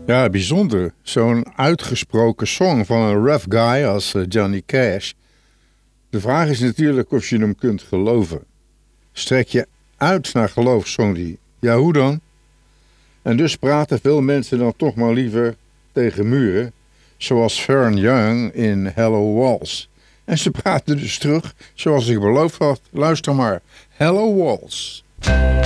Ja, bijzonder. Zo'n uitgesproken song van een rough guy als Johnny Cash. De vraag is natuurlijk of je hem kunt geloven. Strek je uit naar geloof, zong die. Ja, hoe dan? En dus praten veel mensen dan toch maar liever tegen muren. Zoals Vern Young in Hello Walls. En ze praten dus terug zoals ik beloofd had. Luister maar. Hello Walls.